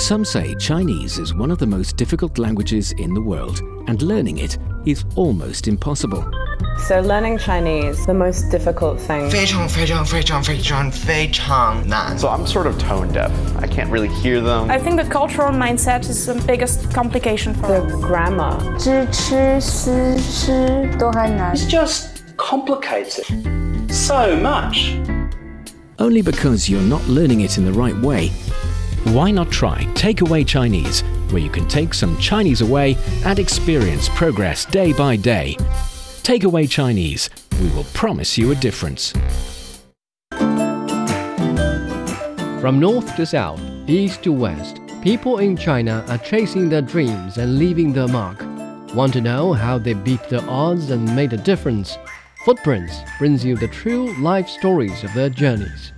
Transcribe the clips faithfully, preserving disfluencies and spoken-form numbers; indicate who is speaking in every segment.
Speaker 1: Some say Chinese is one of the most difficult languages in the world, and learning it is almost impossible.
Speaker 2: So learning Chinese, the most difficult thing.
Speaker 3: 非常非常非常非常非常难.
Speaker 4: So I'm sort of tone deaf. I can't really hear them.
Speaker 5: I think the cultural mindset is the biggest complication for
Speaker 2: The
Speaker 5: us.
Speaker 2: grammar.
Speaker 6: 知吃思吃都还难。
Speaker 7: It's just complicated so much.
Speaker 1: Only because you're not learning it in the right way. Why not try Takeaway Chinese, where you can take some Chinese away and experience progress day by day. Takeaway Chinese, we will promise you a difference.
Speaker 8: From north to south, east to west, people in China are chasing their dreams and leaving their mark. Want to know how they beat the odds and made a difference? Footprints brings you the true life stories of their journeys.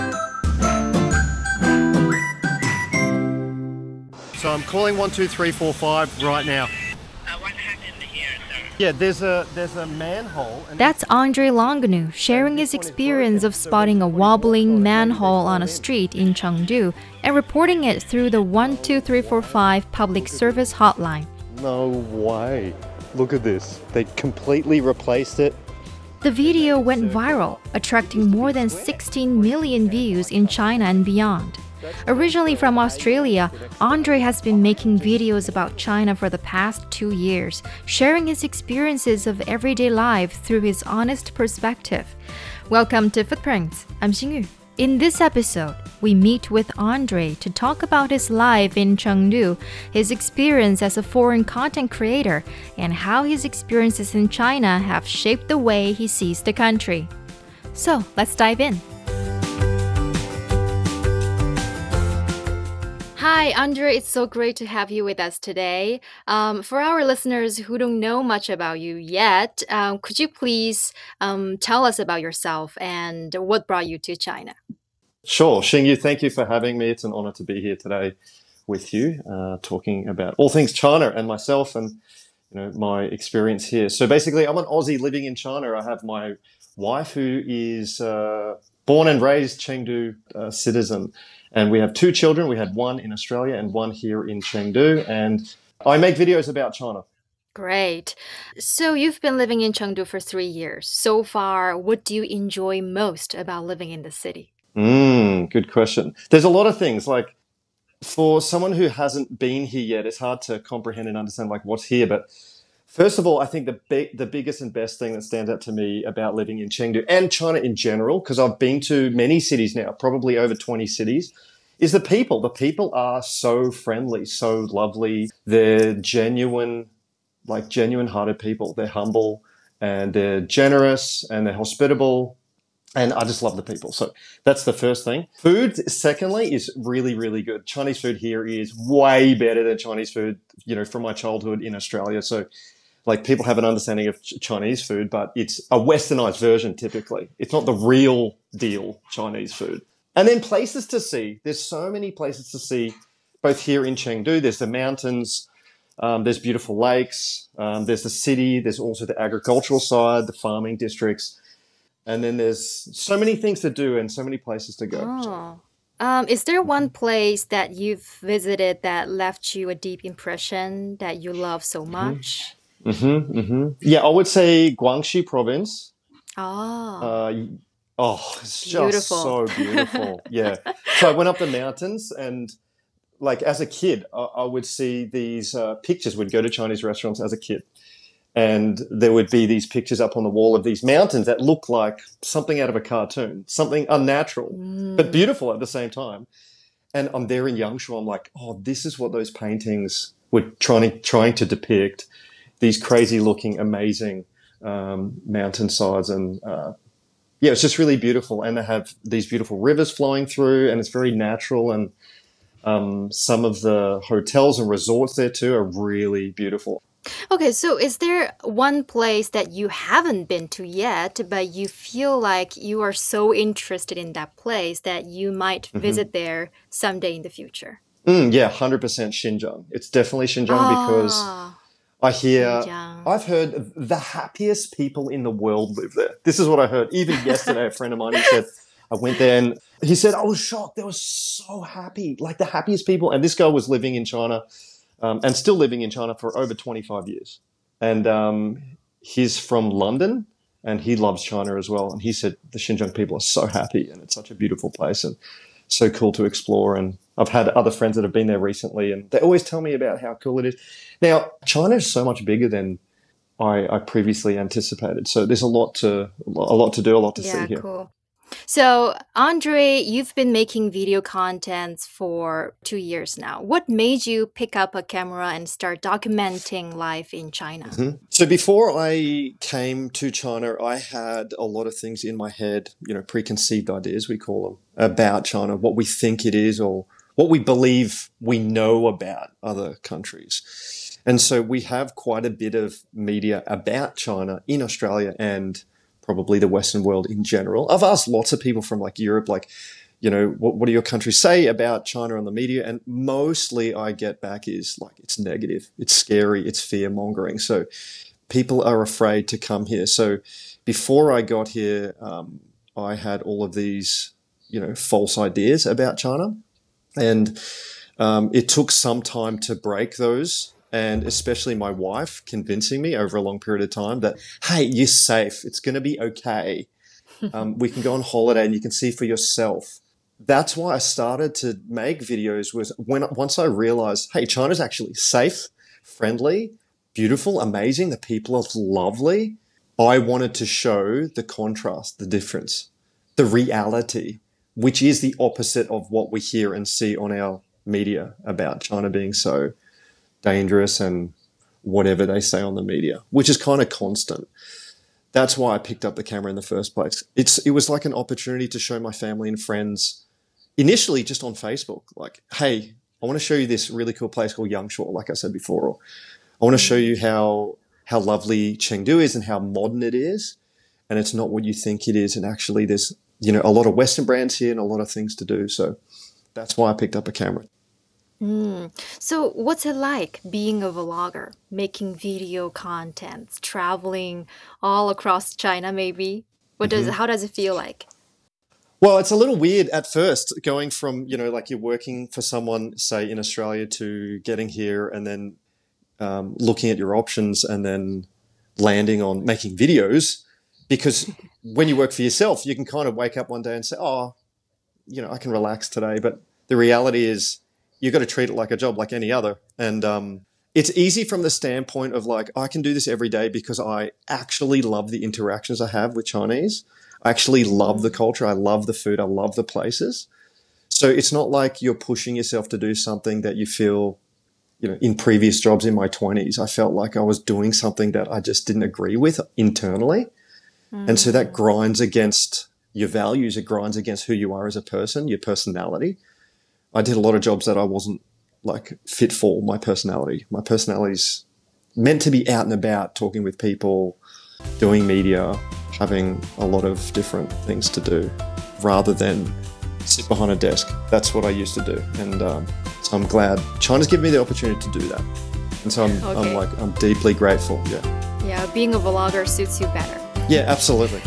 Speaker 9: So I'm calling one two three four five right now.
Speaker 3: Uh, what happened here, sir?
Speaker 9: Yeah, there's a there's a manhole. And
Speaker 10: That's Andre Longanu sharing his experience of spotting a wobbling manhole on a street in Chengdu and reporting it through the one two three four five public service hotline.
Speaker 9: No way. Look at this. They completely replaced it.
Speaker 10: The video went viral, attracting more than sixteen million views in China and beyond. Originally from Australia, Andre has been making videos about China for the past two years, sharing his experiences of everyday life through his honest perspective. Welcome to Footprints. I'm Xingyu. In this episode, we meet with Andre to talk about his life in Chengdu, his experience as a foreign content creator, and how his experiences in China have shaped the way he sees the country. So, let's dive in. Hi, Andre. It's so great to have you with us today. Um, for our listeners who don't know much about you yet, um, could you please um, tell us about yourself and what brought you to China?
Speaker 9: Sure, Xingyu, thank you for having me. It's an honor to be here today with you, uh, talking about all things China and myself and you know my experience here. So basically, I'm an Aussie living in China. I have my wife who is uh, born and raised Chengdu uh, citizen. And we have two children. We had one in Australia and one here in Chengdu. And I make videos about China.
Speaker 10: Great. So you've been living in Chengdu for three years. So far, what do you enjoy most about living in the city?
Speaker 9: Mm, good question. There's a lot of things. Like for someone who hasn't been here yet, it's hard to comprehend and understand like what's here. But first of all, I think the big, the biggest and best thing that stands out to me about living in Chengdu and China in general, because I've been to many cities now, probably over twenty cities, is the people. The people are so friendly, so lovely. They're genuine, like genuine-hearted people. They're humble and they're generous and they're hospitable. And I just love the people. So that's the first thing. Food, secondly, is really, really good. Chinese food here is way better than Chinese food, you know, from my childhood in Australia. So like people have an understanding of ch- Chinese food, but it's a westernized version typically. It's not the real deal Chinese food. And then places to see. There's so many places to see, both here in Chengdu. There's the mountains, um, there's beautiful lakes, um, there's the city, there's also the agricultural side, the farming districts. And then there's so many things to do and so many places to go.
Speaker 10: Oh. Um, is there one place that you've visited that left you a deep impression that you love so much?
Speaker 9: Mm-hmm, mm-hmm. Yeah, I would say Guangxi province.
Speaker 10: Oh.
Speaker 9: Uh, oh, it's just
Speaker 10: Beautiful.
Speaker 9: so beautiful. Yeah. So I went up the mountains and like as a kid, I, I would see these uh, pictures. We'd go to Chinese restaurants as a kid. And there would be these pictures up on the wall of these mountains that look like something out of a cartoon, something unnatural,
Speaker 10: Mm.
Speaker 9: but beautiful at the same time. And I'm there in Yangshuo. I'm like, oh, this is what those paintings were trying, trying to depict. These crazy looking, amazing um, mountainsides. And uh, yeah, it's just really beautiful. And they have these beautiful rivers flowing through and it's very natural. And um, some of the hotels and resorts there too are really beautiful.
Speaker 10: Okay, so is there one place that you haven't been to yet, but you feel like you are so interested in that place that you might
Speaker 9: Mm-hmm.
Speaker 10: visit there someday in the future?
Speaker 9: Mm, yeah, one hundred percent Xinjiang. It's definitely Xinjiang because
Speaker 10: Ah,
Speaker 9: I hear,
Speaker 10: Xinjiang.
Speaker 9: I've heard the happiest people in the world live there. This is what I heard. Even yesterday, a friend of mine, he said, I went there and he said, I was shocked. They were so happy, like the happiest people. And this guy was living in China um, and still living in China for over twenty-five years. And um, he's from London and he loves China as well. And he said the Xinjiang people are so happy and it's such a beautiful place and so cool to explore. And I've had other friends that have been there recently and they always tell me about how cool it is. Now, China is so much bigger than I, I previously anticipated. So there's a lot to a lot to do, a lot to
Speaker 10: Yeah,
Speaker 9: see here.
Speaker 10: cool. So, Andre, you've been making video contents for two years now. What made you pick up a camera and start documenting life in China?
Speaker 9: Mhm. So before I came to China, I had a lot of things in my head, you know, preconceived ideas, we call them, about China, what we think it is or what we believe we know about other countries. And so we have quite a bit of media about China in Australia and probably the Western world in general. I've asked lots of people from like Europe, like, you know, what, what do your countries say about China on the media? And mostly I get back is like, it's negative, it's scary, it's fear mongering. So people are afraid to come here. So before I got here, um, I had all of these, you know, false ideas about China. And um, it took some time to break those. And especially my wife convincing me over a long period of time that, hey, you're safe. It's going to be okay. Um, we can go on holiday and you can see for yourself. That's why I started to make videos was when once I realized, hey, China's actually safe, friendly, beautiful, amazing. The people are lovely. I wanted to show the contrast, the difference, the reality, which is the opposite of what we hear and see on our media about China being so dangerous and whatever they say on the media, which is kind of constant. That's why I picked up the camera in the first place. It's it was like an opportunity to show my family and friends, initially just on Facebook, like, hey, I want to show you this really cool place called Yangshuo, like I said before. Or I want to show you how how lovely Chengdu is and how modern it is. And it's not what you think it is. And actually there's, you know, a lot of Western brands here and a lot of things to do. So that's why I picked up a camera.
Speaker 10: Mm. So, what's it like being a vlogger, making video contents, traveling all across China? Maybe what does
Speaker 9: Mhm.
Speaker 10: how does it feel like?
Speaker 9: Well, it's a little weird at first going from, you know, like you're working for someone, say in Australia, to getting here and then um, looking at your options and then landing on making videos. Because when you work for yourself, you can kind of wake up one day and say, oh, you know, I can relax today. But the reality is, you've got to treat it like a job, like any other. And um, it's easy from the standpoint of like, I can do this every day because I actually love the interactions I have with Chinese. I actually love the culture. I love the food. I love the places. So it's not like you're pushing yourself to do something that you feel, you know, in previous jobs in my twenties, I felt like I was doing something that I just didn't agree with internally. Mm. And so that grinds against your values. It grinds against who you are as a person, your personality. I did a lot of jobs that I wasn't like fit for my personality. My personality's meant to be out and about, talking with people, doing media, having a lot of different things to do rather than sit behind a desk. That's what I used to do. And um, so I'm glad China's given me the opportunity to do that. And so I'm,
Speaker 10: Okay.
Speaker 9: I'm like, I'm deeply grateful. Yeah.
Speaker 10: Yeah, being a vlogger suits you better.
Speaker 9: Yeah, absolutely.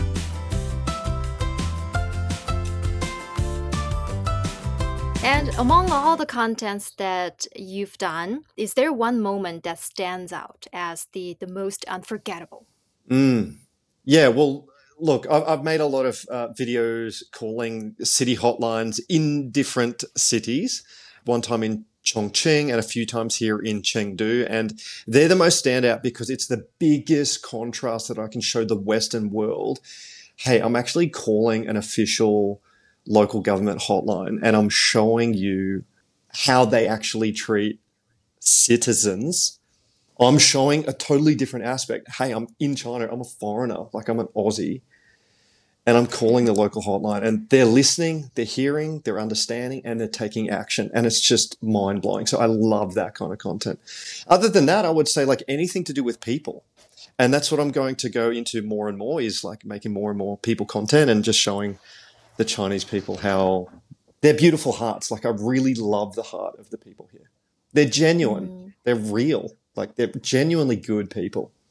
Speaker 10: And among all the contents that you've done, is there one moment that stands out as the, the most unforgettable?
Speaker 9: Mm. Yeah, well, look, I've, I've made a lot of uh, videos calling city hotlines in different cities, one time in Chongqing and a few times here in Chengdu. And they're the most standout because it's the biggest contrast that I can show the Western world. Hey, I'm actually calling an official local government hotline and I'm showing you how they actually treat citizens. I'm showing a totally different aspect. Hey, I'm in China. I'm a foreigner. Like I'm an Aussie. And I'm calling the local hotline and they're listening, they're hearing, they're understanding, and they're taking action. And it's just mind blowing. So I love that kind of content. Other than that, I would say like anything to do with people. And that's what I'm going to go into more and more is like making more and more people content and just showing the Chinese people how they're beautiful hearts. Like I really love the heart of the people here. They're genuine. Mm. They're real. Like they're genuinely good people.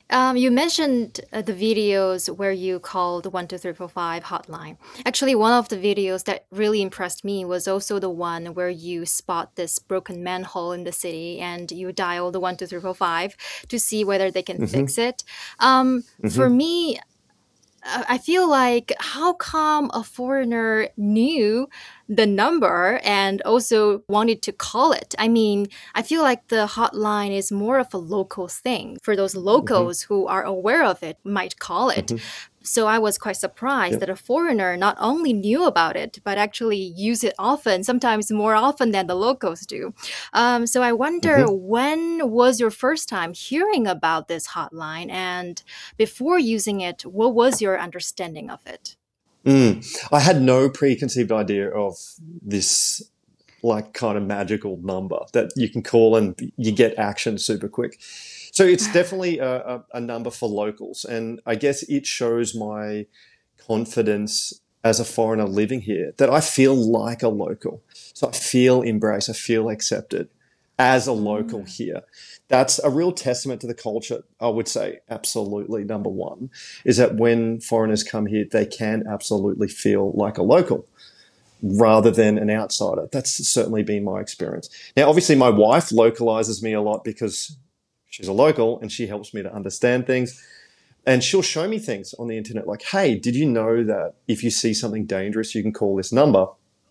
Speaker 10: Um, you mentioned uh, the videos where you called the one two three four five hotline. Actually, one of the videos that really impressed me was also the one where you spot this broken manhole in the city and you dial the one two three four five to see whether they can
Speaker 9: Mm-hmm.
Speaker 10: fix it. Um,
Speaker 9: Mm-hmm.
Speaker 10: For me, uh, I feel like how come a foreigner knew the number and also wanted to call it? I mean, I feel like the hotline is more of a local thing. For those locals who are aware of it, might call it.
Speaker 9: Mm-hmm.
Speaker 10: So I was quite surprised
Speaker 9: Yep.
Speaker 10: that a foreigner not only knew about it, but actually use it often, sometimes more often than the locals do. Um, so I wonder,
Speaker 9: Mm-hmm.
Speaker 10: when was your first time hearing about this hotline? And before using it, what was your understanding of it?
Speaker 9: Mm. I had no preconceived idea of this like kind of magical number that you can call and you get action super quick. So it's definitely a, a, a number for locals. And I guess it shows my confidence as a foreigner living here that I feel like a local. So I feel embraced, I feel accepted as a local here. That's a real testament to the culture, I would say. Absolutely. Number one is that when foreigners come here, they can absolutely feel like a local rather than an outsider. That's certainly been my experience. Now, obviously, my wife localizes me a lot because she's a local and she helps me to understand things. And she'll show me things on the internet like, hey, did you know that if you see something dangerous, you can call this number?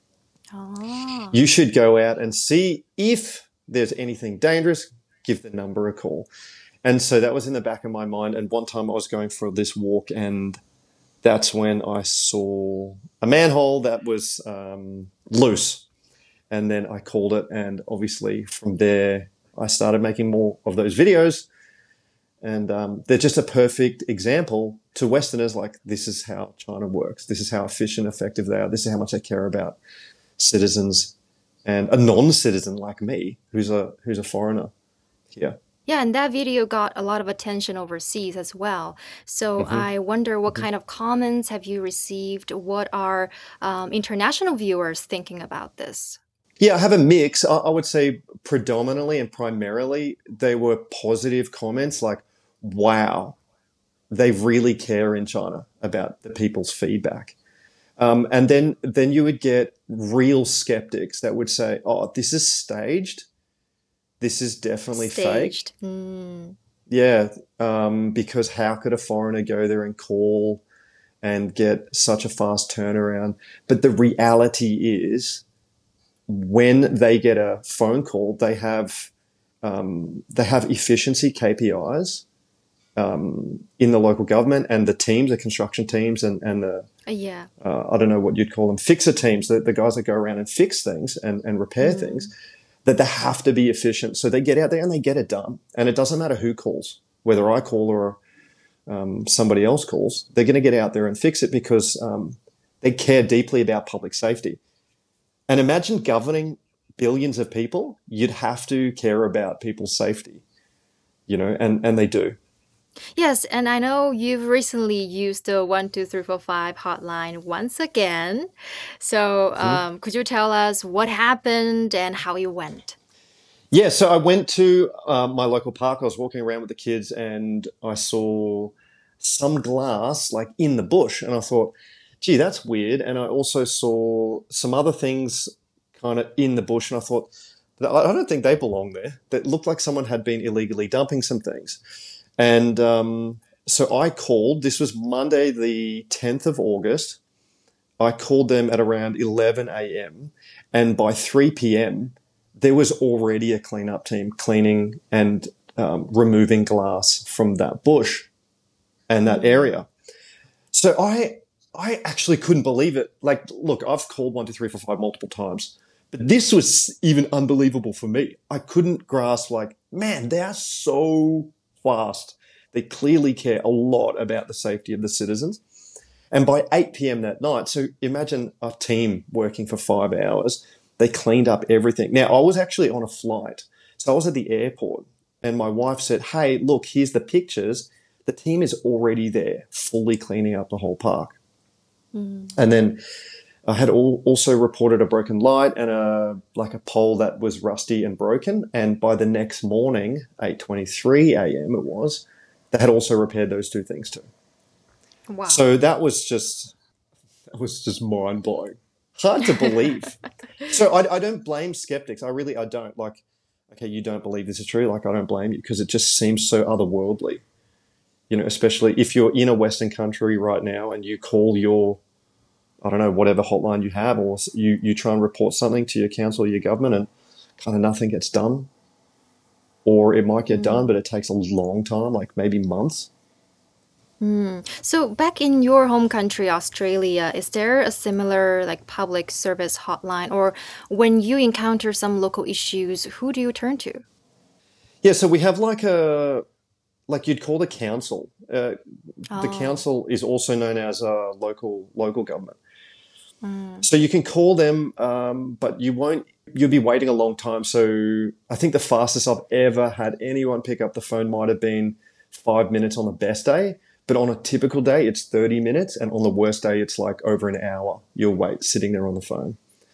Speaker 10: Oh.
Speaker 9: You should go out and see if there's anything dangerous, give the number a call. And so that was in the back of my mind. And one time I was going for this walk and that's when I saw a manhole that was um, loose. And then I called it. And obviously from there, I started making more of those videos. And um, they're just a perfect example to Westerners, like this is how China works. This is how efficient, effective they are. This is how much they care about citizens and a non-citizen like me who's a who's a foreigner here.
Speaker 10: Yeah, and that video got a lot of attention overseas as well. So
Speaker 9: Mm-hmm.
Speaker 10: I wonder, what
Speaker 9: Mm-hmm.
Speaker 10: kind of comments have you received? What are um, international viewers thinking about this?
Speaker 9: Yeah, I have a mix. I, I would say predominantly and primarily they were positive comments like, wow, they really care in China about the people's feedback. Um, and then then you would get real skeptics that would say, oh, this is staged. This is definitely fake.
Speaker 10: Staged. Mm.
Speaker 9: Yeah, um, because how could a foreigner go there and call and get such a fast turnaround? But the reality is, when they get a phone call, they have um, they have efficiency K P Is um, in the local government and the teams, the construction teams, and and the
Speaker 10: Uh, yeah.
Speaker 9: uh, I don't know what you'd call them, fixer teams, the, the guys that go around and fix things and, and repair
Speaker 10: Mm.
Speaker 9: things. That they have to be efficient. So they get out there and they get it done. And it doesn't matter who calls, whether I call or um, somebody else calls, they're going to get out there and fix it because um, they care deeply about public safety. And imagine governing billions of people, you'd have to care about people's safety, you know, and, and they do.
Speaker 10: Yes, and I know you've recently used the one two three four five hotline once again. So um, could you tell us what happened and how it went?
Speaker 9: Yeah, so I went to um, my local park. I was walking around with the kids and I saw some glass like in the bush. And I thought, gee, that's weird. And I also saw some other things kind of in the bush. And I thought, I don't think they belong there. That looked like someone had been illegally dumping some things. And um, so I called. This was Monday, the tenth of August. I called them at around eleven a.m. And by three p.m., there was already a cleanup team cleaning and um, removing glass from that bush and that area. So I I actually couldn't believe it. Like, look, I've called one two three four five multiple times, but this was even unbelievable for me. I couldn't grasp, like, man, they are so fast. They clearly care a lot about the safety of the citizens. And by eight p.m. that night, so imagine a team working for five hours, they cleaned up everything. Now, I was actually on a flight. So I was at the airport and my wife said, hey, look, here's the pictures. The team is already there, fully cleaning up the whole park. Mm. And then I had all, also reported a broken light and a like a pole that was rusty and broken. And by the next morning, eight twenty-three a.m. it was, they had also repaired those two things too.
Speaker 10: Wow.
Speaker 9: So that was just, that was just mind blowing. Hard to believe. So I, I don't blame skeptics. I really, I don't. Like, okay, you don't believe this is true. Like, I don't blame you because it just seems so otherworldly. You know, especially if you're in a Western country right now and you call your, I don't know, whatever hotline you have, or you, you try and report something to your council or your government and kind of nothing gets done. Or it might get mm. done, but it takes a long time, like maybe months.
Speaker 10: Mm. So back in your home country, Australia, is there a similar like public service hotline? Or when you encounter some local issues, who do you turn to?
Speaker 9: Yeah, so we have like a, like you'd call the council. Uh,
Speaker 10: oh.
Speaker 9: The council is also known as a local local government. Mm. So you can call them, um, but you won't, you'll be waiting a long time. So I think the fastest I've ever had anyone pick up the phone might have been five minutes on the best day. But on a typical day, it's thirty minutes. And on the worst day, it's like over an hour. You'll wait sitting there on the phone.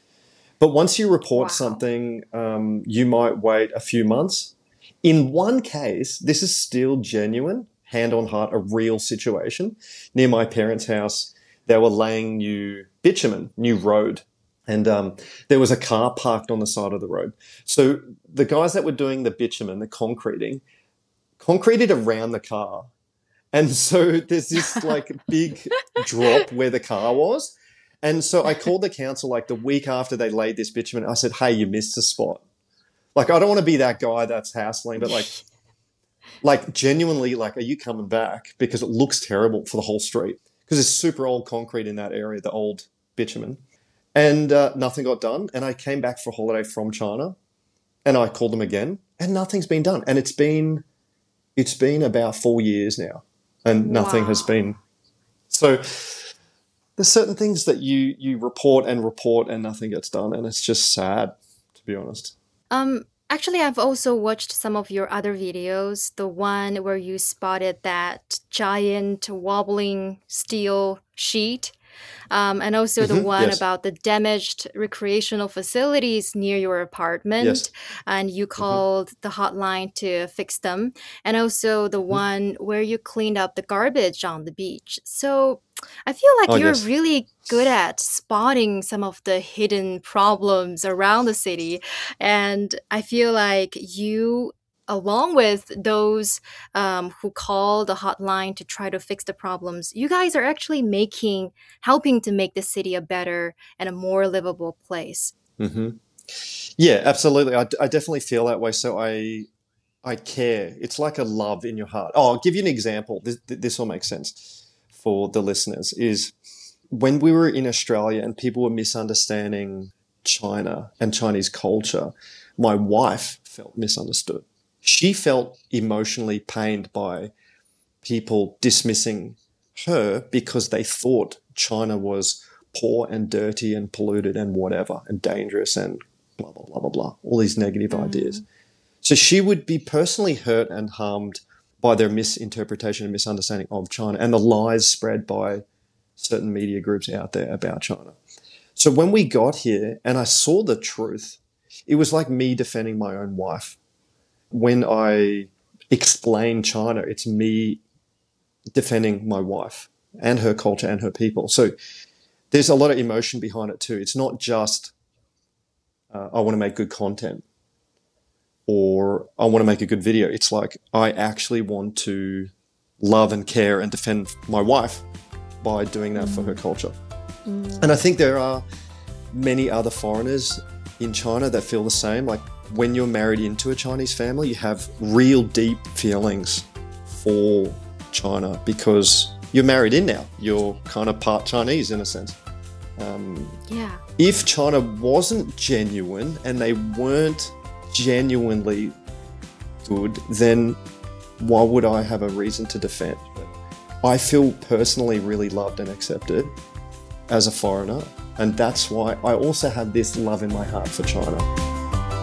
Speaker 9: But once you report wow. something, um, you might wait a few months. In one case, this is still genuine, hand on heart, a real situation. Near my parents' house, they were laying new bitumen, new road. And um, there was a car parked on the side of the road. So the guys that were doing the bitumen, the concreting, concreted around the car. And so there's this like big drop where the car was. And so I called the council like the week after they laid this bitumen. I said, hey, you missed a spot. Like, I don't want to be that guy that's hassling, but like, like genuinely, like, are you coming back? Because it looks terrible for the whole street. Because there's super old concrete in that area, the old bitumen. And uh, nothing got done. And I came back for a holiday from China and I called them again and nothing's been done. And it's been, it's been about four years now and nothing wow. has been. So there's certain things that you, you report and report and nothing gets done. And it's just sad, to be honest.
Speaker 10: Um, actually, I've also watched some of your other videos, the one where you spotted that giant wobbling steel sheet. Um, and also mm-hmm, the one yes. about the damaged recreational facilities near your apartment. Yes. And you called mm-hmm. the hotline to fix them. And also the mm-hmm. one where you cleaned up the garbage on the beach. So I feel like oh, you're yes. really good at spotting some of the hidden problems around the city. And I feel like you, along with those um, who call the hotline to try to fix the problems, you guys are actually making, helping to make the city a better and a more livable place.
Speaker 9: Mm-hmm. Yeah, absolutely. I, I definitely feel that way. So I, I care. It's like a love in your heart. Oh, I'll give you an example. This, this will make sense for the listeners. Is when we were in Australia and people were misunderstanding China and Chinese culture, my wife felt misunderstood. She felt emotionally pained by people dismissing her because they thought China was poor and dirty and polluted and whatever and dangerous and blah, blah, blah, blah, blah, all these negative mm. ideas. So she would be personally hurt and harmed by their misinterpretation and misunderstanding of China and the lies spread by certain media groups out there about China. So when we got here and I saw the truth, it was like me defending my own wife. When I explain China, it's me defending my wife and her culture and her people. So there's a lot of emotion behind it too. It's not just uh, I want to make good content or I want to make a good video. It's like I actually want to love and care and defend my wife by doing that mm. for her culture. Mm. And I think there are many other foreigners in China that feel the same. Like, when you're married into a Chinese family, you have real deep feelings for China because you're married in now. You're kind of part Chinese in a sense. Um,
Speaker 10: yeah.
Speaker 9: If China wasn't genuine and they weren't genuinely good, then why would I have a reason to defend? But I feel personally really loved and accepted as a foreigner. And that's why I also have this love in my heart for China.